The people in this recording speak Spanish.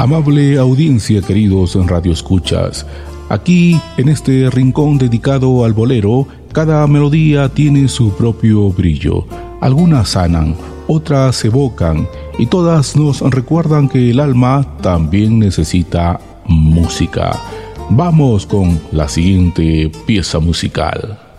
Amable audiencia, queridos radioescuchas, aquí en este rincón dedicado al bolero, cada melodía tiene su propio brillo. Algunas sanan, otras evocan y todas nos recuerdan que el alma también necesita música. Vamos con la siguiente pieza musical.